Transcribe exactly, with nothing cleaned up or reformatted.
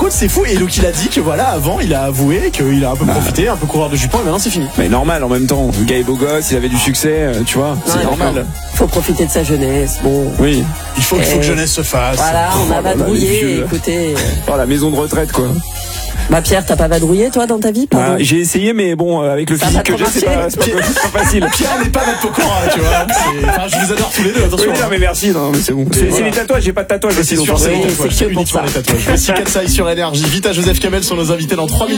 écoute, c'est fou. Et donc il a dit que voilà, avant, il a avoué qu'il a un peu Bah. profité, un peu coureur de jupons, et maintenant c'est fini. Mais normal en même temps. Le gars est beau gosse, il avait du succès, euh, tu vois. C'est Ouais, normal. Faut profiter de sa jeunesse. Bon. Oui. Il faut, il faut Et que jeunesse se fasse. Voilà, on a Oh là là, les vadrouillé. vieux. Écoutez. Oh, la maison de retraite, quoi. Bah Pierre, t'as pas vadrouillé toi dans ta vie, pardon? Ah, j'ai essayé, mais bon, euh, avec le Ça physique va que pas j'ai, c'est pas, marcher. c'est pas, c'est pas facile. Pierre n'est pas notre Pokora, tu vois. C'est- Enfin, je vous adore tous les deux, attention. Oui, non, mais merci, non, mais c'est bon. C'est, voilà. c'est les tatouages, j'ai pas de tatouage aussi. C'est donc sûr, c'est en vrai, les Oui, tatouages, c'est c'est que pour uniquement ça. les tatouages. Voici Katsai sur Énergie. Vita Joseph Kamel sont nos invités dans trois minutes.